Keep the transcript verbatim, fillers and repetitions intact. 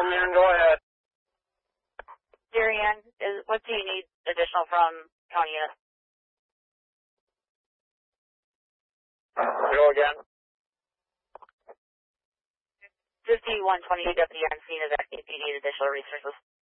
Man, go ahead. Darian, is, what do you need additional from county units? Go again. fifty-one twenty Deputy on scene is asking if you need additional resources.